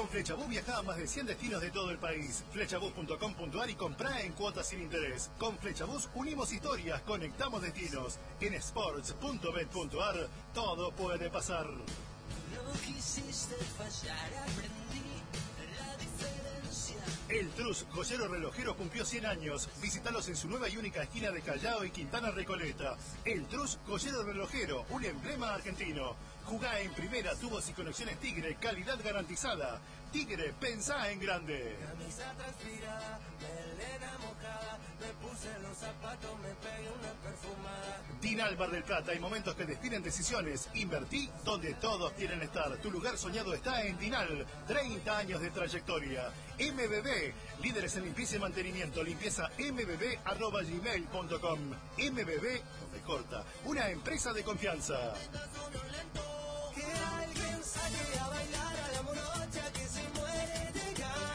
Con Flechabús viajá a más de 100 destinos de todo el país. Flechabús.com.ar y comprá en cuotas sin interés. Con Flechabús unimos historias, conectamos destinos. En sports.bet.ar todo puede pasar. No quisiste fallar, aprendí la diferencia. El Trus, joyero relojero, cumplió 100 años. Visítalos en su nueva y única esquina de Callao y Quintana Recoleta. El Trus, joyero relojero, un emblema argentino. Jugá en primera, tubos y conexiones Tigre, calidad garantizada. Tigre, pensá en grande. Camisa transpirada, melena mojada, me puse los zapatos, me pegué una perfumada. Dinal Mar del Plata, hay momentos que definen decisiones. Invertí donde todos quieren estar. Tu lugar soñado está en Dinal. 30 años de trayectoria. MBB, líderes en limpieza y mantenimiento. Limpieza mbb@gmail.com. MBB, no me corta, una empresa de confianza. Que alguien saque a bailar a la morocha que se muere de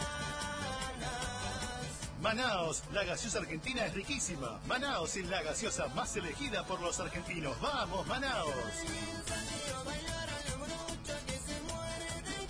ganas. Manaos, la gaseosa argentina es riquísima. Manaos es la gaseosa más elegida por los argentinos. ¡Vamos, Manaos! Alguien saque a bailar a la morocha que se muere de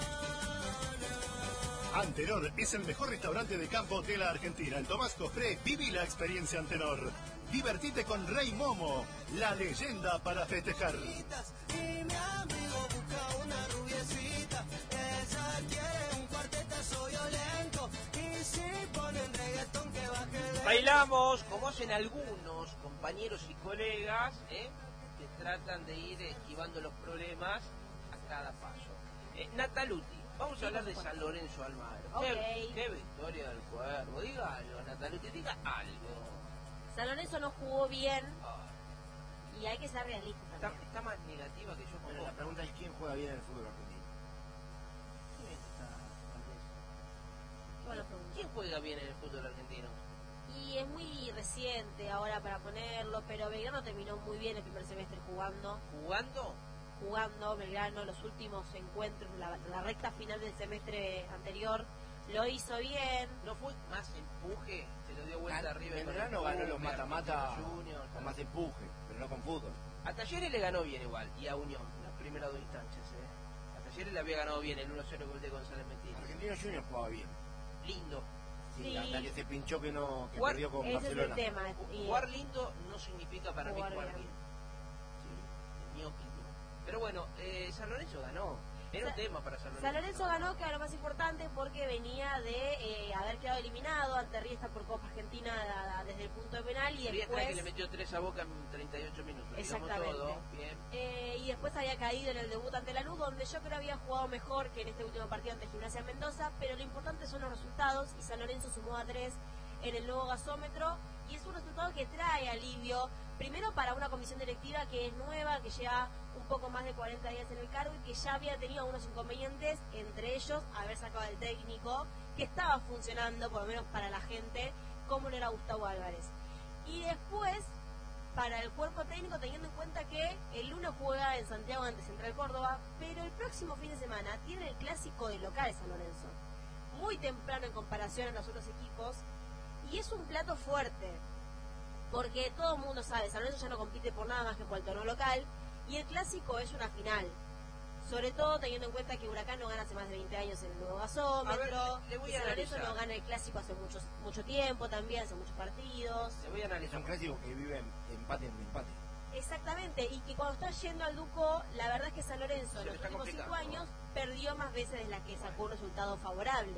ganas. Antenor es el mejor restaurante de campo de la Argentina. En Tomás Cofré, viví la experiencia Antenor. Divertite con Rey Momo, la leyenda para festejar. Y mi amigo busca una rubiecita. Ella quiere un cuartetazo violento. Y si ponen reggaetón que baje de... Bailamos, como hacen algunos compañeros y colegas, que tratan de ir esquivando los problemas a cada paso. Nataluti, vamos a hablar de San Lorenzo Almagro. Okay. Qué victoria del Cuervo, diga algo, Nataluti, diga algo. San Lorenzo no jugó bien Ah, y hay que ser realistas también. está más negativa que yo con Pero vos. la pregunta es quién juega bien en el fútbol argentino. Bueno, pregunto. ¿Quién juega bien en el fútbol argentino? Y es muy reciente ahora para ponerlo, pero Belgrano terminó muy bien el primer semestre jugando. ¿Jugando? Belgrano los últimos encuentros, la recta final del semestre anterior, lo hizo bien. ¿No fue más empuje? Se lo dio vuelta arriba. Belgrano con ganó los Argentinos mata-mata Juniors, con más empuje, pero no con fútbol. A Talleres le ganó bien igual, y a Unión, las primeras dos instancias. A Talleres le había ganado bien el 1-0 gol de González Metino. Argentino Juniors jugaba bien. Lindo. Sí. Hasta que se pinchó que Jugar- perdió con Ese es Barcelona. el tema. Y Jugar lindo no significa para mí Jugar jugar bien. bien. Sí, en mi opinión. Pero bueno, San Lorenzo ganó. Era un tema para San Lorenzo. San Lorenzo ganó, que era lo más importante, porque venía de haber quedado eliminado ante Riestra por Copa Argentina desde el punto de penal y Riestra después... que le metió 3 a Boca en 38 minutos. Digamos Exactamente. todo. Bien. Y después había caído en el debut ante Lanús, donde yo creo que había jugado mejor que en este último partido ante Gimnasia Mendoza, pero lo importante son los resultados, y San Lorenzo sumó a 3 en el nuevo gasómetro, y es un resultado que trae alivio, primero para una comisión directiva que es nueva, que lleva un poco más de 40 días en el cargo y que ya había tenido algunos inconvenientes, entre ellos haber sacado al técnico, que estaba funcionando, por lo menos para la gente, como lo era Gustavo Álvarez. Y después, para el cuerpo técnico, teniendo en cuenta que el lunes juega en Santiago ante Central Córdoba, pero el próximo fin de semana tiene el clásico de local de San Lorenzo, muy temprano en comparación a los otros equipos, y es un plato fuerte, porque todo el mundo sabe, San Lorenzo ya no compite por nada más que por el torneo local, y el clásico es una final, sobre todo teniendo en cuenta que Huracán no gana hace más de 20 años en el nuevo gasómetro, A ver, le voy y a San Lorenzo analizar. no gana el clásico hace mucho tiempo también, hace muchos partidos. Se voy a Es analizar. un clásico que vive empate en empate. Exactamente, y que cuando está yendo al Duco, la verdad es que San Lorenzo Se en le los está últimos 5 complicando. años perdió más veces de las que sacó un resultado favorable.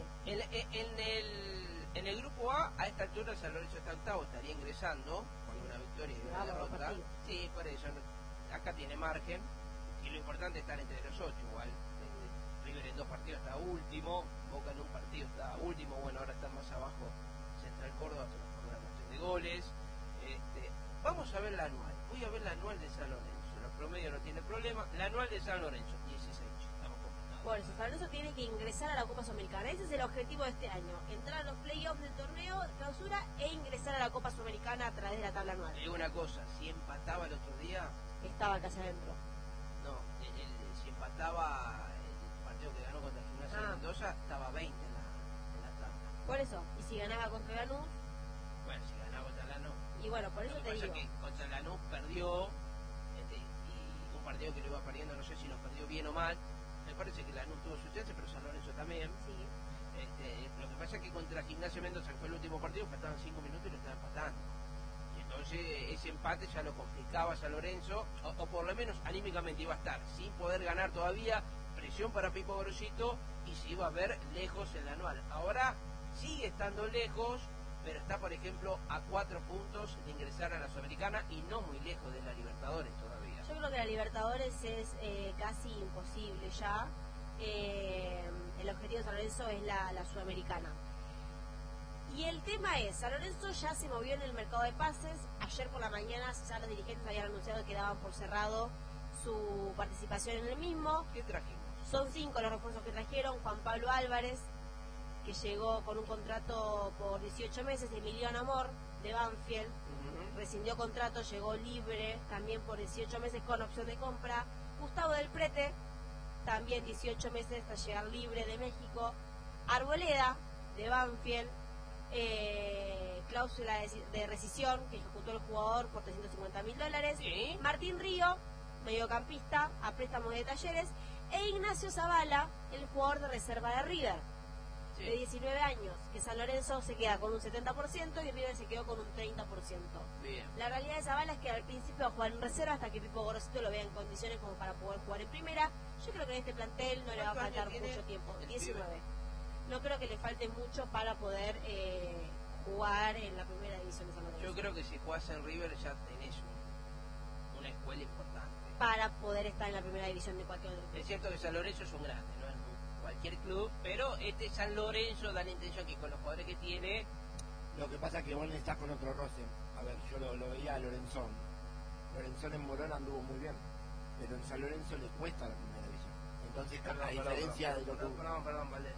En el grupo A esta altura San Lorenzo está octavo, estaría ingresando con una victoria y una Vamos, derrota. partido. Sí, por eso. Acá tiene margen y lo importante es estar entre los 8 igual. River en 2 partidos está último, Boca en un partido está último, bueno, ahora está más abajo Central Córdoba por una cuestión de goles. Vamos a ver la anual. Voy a ver la anual de San Lorenzo. Los promedios no tiene problema. La anual de San Lorenzo, 16. Estamos complicados. Por eso, San Lorenzo tiene que ingresar a la Copa Sudamericana. Ese es el objetivo de este año. Entrar a los playoffs del torneo, clausura, e ingresar a la Copa Sudamericana a través de la tabla anual. Te digo una cosa, si empataba el otro día, Estaba casi adentro. no, si empataba el partido que ganó contra Gimnasia de Mendoza, estaba 20 en la tabla. Por eso, y si ganaba contra Lanús, Bueno, si ganaba contra Lanús. y bueno, por eso Lo que te pasa digo. es que contra Lanús perdió, y un partido que lo iba perdiendo, no sé si lo perdió bien o mal, me parece que Lanús tuvo su chance, pero San Lorenzo también. Sí. Lo que pasa es que contra Gimnasia Mendoza, que fue el último partido, faltaban 5 minutos y lo estaban empatando. Y entonces ese empate ya lo complicaba a San Lorenzo, o por lo menos anímicamente iba a estar sin poder ganar todavía, presión para Pipo Gorosito y se iba a ver lejos en la anual. Ahora sigue estando lejos, pero está, por ejemplo, a 4 puntos de ingresar a la Sudamericana y no muy lejos de la Libertadores todavía. Yo creo que la Libertadores es casi imposible ya. El objetivo de San Lorenzo es la Sudamericana. Y el tema es, San Lorenzo ya se movió en el mercado de pases. Ayer por la mañana ya los dirigentes habían anunciado que daban por cerrado su participación en el mismo. ¿Qué trajimos? Son 5 los refuerzos que trajeron. Juan Pablo Álvarez, que llegó con un contrato por 18 meses. Emiliano Amor, de Banfield, rescindió contrato, llegó libre también por 18 meses con opción de compra. Gustavo del Prete, también 18 meses hasta llegar libre, de México. Arboleda, de Banfield, cláusula de rescisión que ejecutó el jugador por $350.000. Sí. Martín Río, mediocampista, a préstamos de Talleres. E Ignacio Zavala, el jugador de reserva de River, Sí. de 19 años, que San Lorenzo se queda con un 70% y River se quedó con un 30%. Bien. La realidad de Zavala es que al principio va a jugar en reserva hasta que Pipo Gorosito lo vea en condiciones como para poder jugar en primera. Yo creo que en este plantel no le va a ¿Cuántos faltar años tiene mucho tiempo, el 19. No creo que le falte mucho para poder jugar en la primera división de San Lorenzo. Yo creo que si jugás en River ya tenés una escuela importante. Para poder estar en la primera división de cualquier otro club. Es cierto que San Lorenzo es un grande, no es cualquier club, pero este San Lorenzo da la intención que con los jugadores que tiene, Lo que pasa es que vos estás con otro roce. A ver, yo lo veía a Lorenzón. Lorenzón en Morón anduvo muy bien, pero en San Lorenzo le cuesta la primera división. Entonces, a diferencia de lo que... Perdón, Valdés.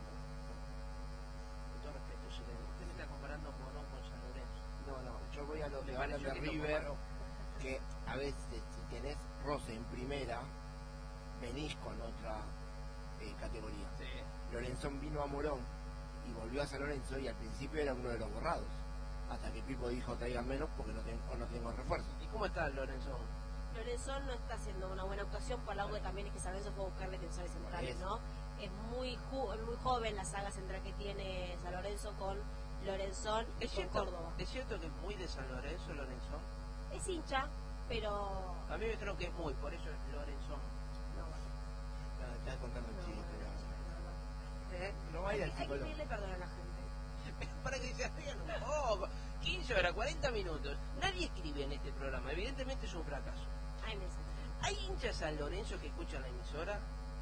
Con todo respeto, usted me está comparando Morón con San Lorenzo. No, yo voy a lo que Me hablan pareció de que lo River, comparó. que a veces si tenés roce en primera, venís con otra categoría. Sí. Lorenzón vino a Morón y volvió a San Lorenzo y al principio era uno de los borrados. Hasta que Pipo dijo traigan menos porque no tengo refuerzos. ¿Y cómo está Lorenzo? Lorenzo no está haciendo una buena actuación, por algo que también es que San Lorenzo fue a buscar defensores centrales, ¿no? Es muy joven la saga central que tiene San Lorenzo con Lorenzón y ¿Es con cierto, Córdoba. ¿Es cierto que es muy de San Lorenzo, Lorenzo? Es hincha, pero A mí me creo que es muy, por eso es Lorenzo. no, Estás contando un chiste, No hay, vaya hay que pedirle perdón a la gente. para que se rían un poco. 15 horas, 40 minutos. Nadie escribe en este programa. Evidentemente es un fracaso. Hay mensajes. Hay hinchas San Lorenzo que escuchan la emisora,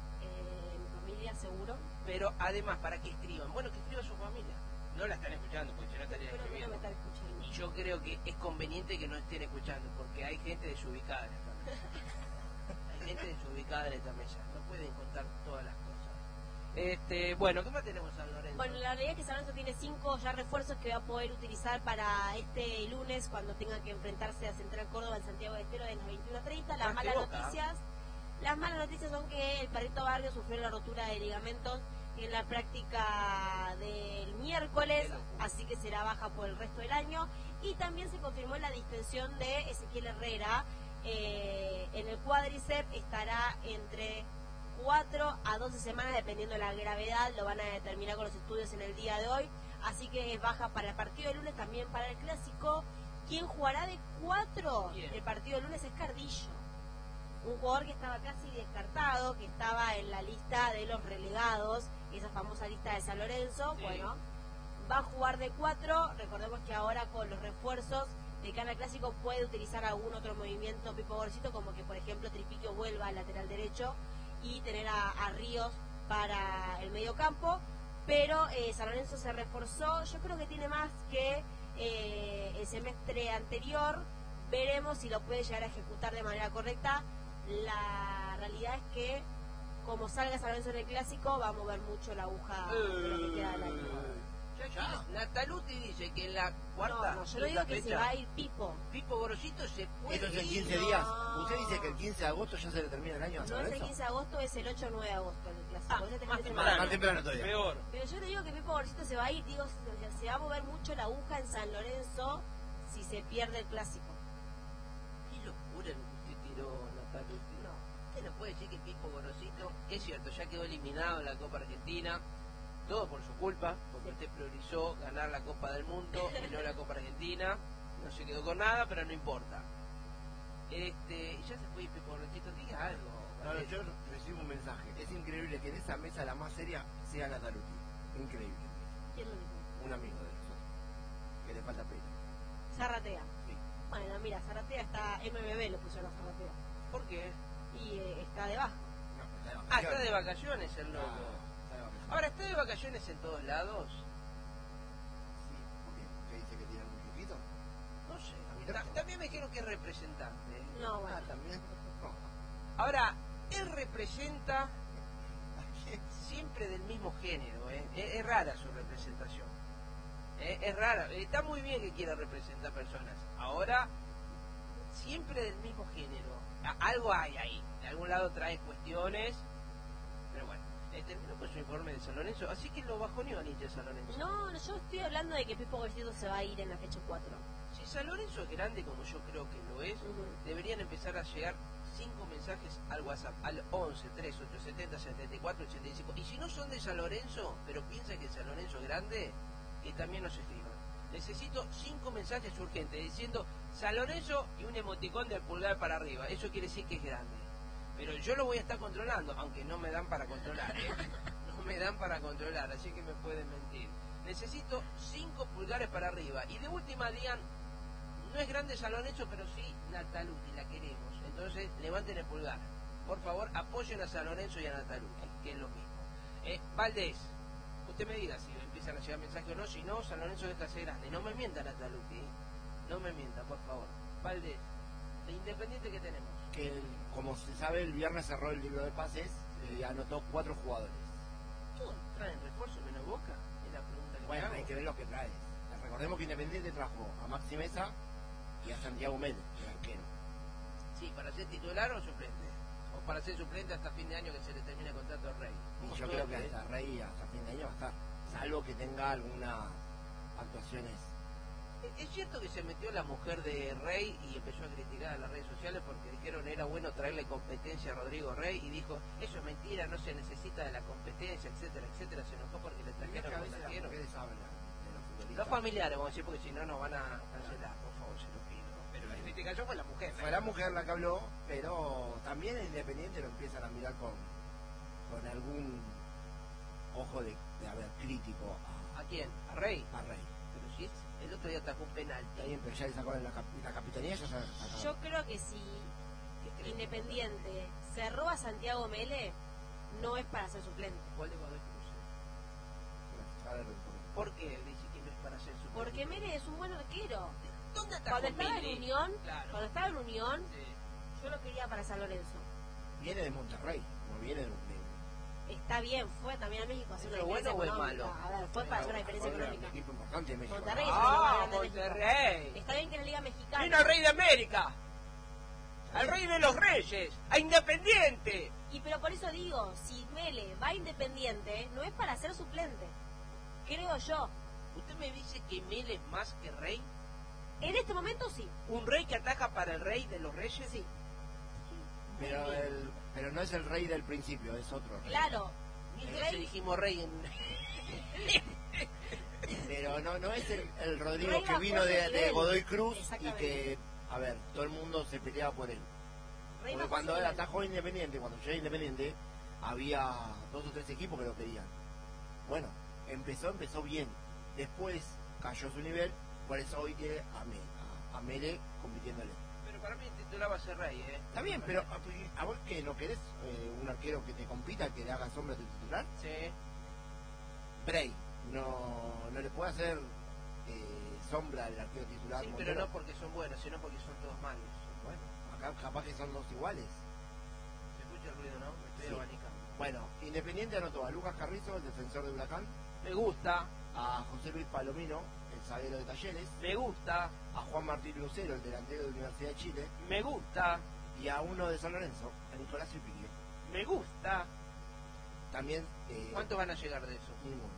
Mi familia seguro, pero además para que escriban. Bueno, que escriba su familia. No la están escuchando porque si no estarían pero que no me escribiendo. están escuchando. Y yo creo que es conveniente que no estén escuchando porque hay gente desubicada en esta mesa. Hay gente desubicada en esta mesa. No pueden contar todas las cosas. Bueno, ¿qué más tenemos San Lorenzo? Bueno, la realidad es que San Lorenzo tiene 5 ya refuerzos que va a poder utilizar para este lunes cuando tenga que enfrentarse a Central Córdoba en Santiago de Estero en las 21:30. Más que Boca. Las malas noticias son que el Perrito Barrio sufrió la rotura de ligamentos en la práctica del miércoles, así que será baja por el resto del año. Y también se confirmó la distensión de Ezequiel Herrera en el cuádriceps, estará entre 4 a 12 semanas dependiendo de la gravedad, lo van a determinar con los estudios en el día de hoy, así que es baja para el partido de lunes, también para el clásico. ¿Quién jugará de 4? ¿Quién? El partido de lunes es Cardillo, un jugador que estaba casi descartado, que estaba en la lista de los relegados, esa famosa lista de San Lorenzo. Sí. Bueno, va a jugar de 4, recordemos que ahora con los refuerzos de cara al clásico puede utilizar algún otro movimiento Pipo Gorosito, como que por ejemplo Tripiquio vuelva al lateral derecho y tener a Ríos para el medio campo, pero San Lorenzo se reforzó, yo creo que tiene más que el semestre anterior, veremos si lo puede llegar a ejecutar de manera correcta. La realidad es que como salga San Lorenzo en el clásico va a mover mucho la aguja de lo que queda del año. Ya. Nataluti dice que en la cuarta No, yo no digo que se va a ir Pipo. Pipo Gorosito se puede Esto es en ir. 15 no. días. Usted dice que el 15 de agosto ya se le termina el año a San No es el Lorenzo. 15 de agosto, es el 8 o 9 de agosto el clásico. Ese más fin de temprano. semana. Más temprano todavía. Peor. Pero yo te digo que Pipo Gorosito se va a ir, digo, se va a mover mucho la aguja en San Lorenzo si se pierde el clásico. Qué locura lo que usted tiró, Nataluti. No. gente nos puede decir que Pipo Gorosito, es cierto, ya quedó eliminado en la Copa Argentina, todo por su culpa, porque usted priorizó ganar la Copa del Mundo y no la Copa Argentina, no se quedó con nada, pero no importa. Y ya se fue Pipo Gorosito, diga algo. No, yo recibo un mensaje. Es increíble que en esa mesa la más seria sea Nataluti. Increíble. ¿Quién lo dijo? Un amigo de nosotros. Que le falta pelo. Zarratea. Sí. Bueno, mira, Zarratea está MBB, lo pusieron a Zarratea. ¿Por qué? Y está debajo. No, está de vacaciones. Ah, está de vacaciones el loco. Está de vacaciones. Ahora, ¿está de vacaciones en todos lados? Sí, ¿por qué? ¿Qué dice que tiran un poquito? No sé. Alberto. También me dijeron que es representante. No, bueno. Ah, también. No. Ahora, él representa siempre del mismo género, ¿eh? Es rara su representación. Es rara. Está muy bien que quiera representar personas. Ahora, siempre del mismo género. Algo hay ahí. De algún lado trae cuestiones. Pero bueno, terminó con su informe de San Lorenzo. Así que lo bajó ni hincha de San Lorenzo. No, yo estoy hablando de que Pipo Gorosito se va a ir en la fecha 4. Si San Lorenzo es grande como yo creo que lo es, deberían empezar a llegar 5 mensajes al WhatsApp, al 11 3870 74 85. Y si no son de San Lorenzo, pero piensan que San Lorenzo es grande, que también nos escriban. Necesito 5 mensajes urgentes diciendo San Lorenzo y un emoticón del pulgar para arriba. Eso quiere decir que es grande. Pero yo lo voy a estar controlando, aunque no me dan para controlar, ¿eh? No me dan para controlar, así que me pueden mentir. Necesito 5 pulgares para arriba. Y de última digan, no es grande San Lorenzo, pero sí Nataluti, la queremos. Entonces, levanten el pulgar. Por favor, apoyen a San Lorenzo y a Nataluti, que es lo mismo. Valdés, usted me diga si empiezan a llegar mensajes o no. Si no, San Lorenzo deja de ser grande. No me mienta Nataluti, ¿eh? No me mienta, por favor. Valdés, de Independiente que tenemos. Que, como se sabe, el viernes cerró el libro de pases y anotó 4 jugadores. ¿Todos traen refuerzo menos Boca? Es la pregunta que Bueno, me hay hago. que ver lo que traes. Recordemos que Independiente trajo a Maxi Mesa y a Santiago Melo, el arquero. Sí, para ser titular o suplente. O para ser suplente hasta fin de año que se le termine el contrato al Rey. Y yo creo que hasta Rey, hasta fin de año va a estar. Salvo que tenga algunas actuaciones. Es cierto que se metió la mujer de Rey y empezó a criticar a las redes sociales porque dijeron era bueno traerle competencia a Rodrigo Rey y dijo, eso es mentira, no se necesita de la competencia, etcétera, etcétera. Se enojó porque le trajeron a veces las consejero. mujeres hablan de los futbolistas. Los familiares, vamos a decir, porque si no nos van a cancelar, por favor, se lo pido. Pero la criticación fue la mujer. Fue la mujer la que habló, pero también el Independiente lo empiezan a mirar con algún ojo de haber crítico ¿A quién? ¿A Rey? a Rey. Pero si es, el otro día atajó un penalti. Está bien, pero ya le sacó la capitanía, ya se la sacaron. Yo creo que si ¿Qué crees? Independiente se roba a Santiago Mele, no es para ser suplente. ¿Cuál de Godoy Cruz? A ver, ¿Por qué dice que no es para ser suplente? Porque Mele es un buen arquero. ¿Dónde atajó Cuando estaba en Mili? Unión, Claro. cuando estaba en Unión, Sí. yo lo quería para San Lorenzo. viene de Monterrey, no viene de Está bien, fue también a México a hacer una ¿Eso es bueno diferencia o es económica. malo? A ver, fue para hacer una diferencia un económica. equipo importante de México. Monterrey es ¡Ah, el más grande de México. Monterrey! Está bien que en la Liga Mexicana. ¡Vino al Rey de América! ¡Al Rey de los Reyes! ¡A Independiente! Y pero por eso digo, si Mele va a Independiente, no es para ser suplente. Creo yo. ¿Usted me dice que Mel es más que Rey? En este momento sí. ¿Un Rey que ataja para el Rey de los Reyes? Sí. Pero no es el Rey del principio, es otro Rey. Claro. El Entonces Rey, dijimos Rey en... Pero no es el Rodrigo Rey que bajó vino de de nivel. Godoy Cruz y Exactamente. que, a ver, todo el mundo se peleaba por él. Rey Porque bajó cuando su él nivel. atajó a Independiente, cuando llegó a Independiente, había 2 o 3 equipos que lo pedían. Bueno, empezó bien. Después cayó su nivel, por eso hoy tiene a Mele compitiéndole. Pero para mí el titular va a ser Rey, ¿eh? Está bien, pero ¿a vos qué? ¿No querés un arquero que te compita, que le haga sombra a tu titular? Sí. Bray, no le puede hacer sombra al arquero titular. Sí, pero Montero. no porque son buenos, sino porque son todos malos. Bueno, acá capaz que son 2 iguales. ¿Se escucha el ruido, no? Me estoy Sí. abanicando. Bueno, Independiente anotó a Lucas Carrizo, el defensor de Huracán, Me gusta, a José Luis Palomino, el zaguero de Talleres, me gusta, a Juan Martín Lucero, el delantero de Universidad de Chile, me gusta, y a uno de San Lorenzo, a Nicolás Ipique. me gusta. También ¿Cuántos van a llegar de eso? ninguno.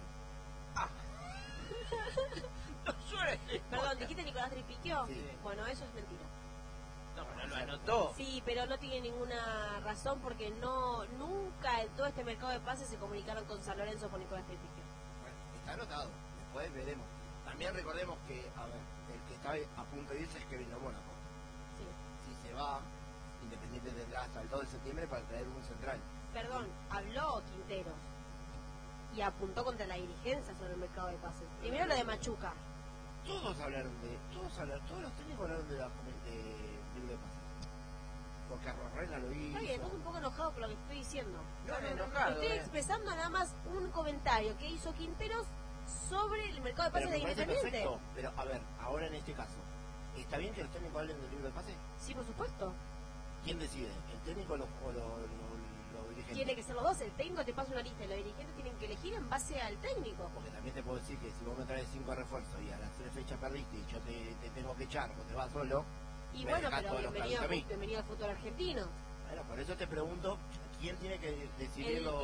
No suele. Perdón, ¿dijiste Nicolás Tripiquio? Sí. Bueno, eso es mentira. No, pero lo anotó. Sí, pero no tiene ninguna razón porque nunca en todo este mercado de pases se comunicaron con San Lorenzo por Nicolás Petitje. Bueno, está anotado, después veremos. También recordemos que, a ver, el que está a punto de irse es Kevin Mónaco. Sí. Si se va, Independiente tendrá hasta el 2 de septiembre para traer un central. Perdón, habló Quinteros y apuntó contra la dirigencia sobre el mercado de pases. Primero lo de Machuca. Todos los técnicos hablaron de libre de pases. Porque Arrorrena lo hizo. Está bien, estás un poco enojado por lo que estoy diciendo. No, enojado. Estoy expresando nada más un comentario que hizo Quinteros sobre el mercado de pases de me parece Independiente. perfecto. Pero a ver, ahora en este caso, ¿está bien que los técnicos hablen del libro de pases? Sí, por supuesto. ¿Quién decide? ¿El técnico o los dirigentes? Tiene que ser los dos. El técnico te pasa una lista y los dirigentes tienen que elegir en base al técnico. Porque también te puedo decir que si vos me traes 5 refuerzos y a las 3 fechas perdiste y yo te tengo que echar o te vas solo, Y me bueno, dejás pero todos los bienvenido casos a mí. al fútbol argentino. Bueno, por eso te pregunto, ¿quién tiene que decidirlo?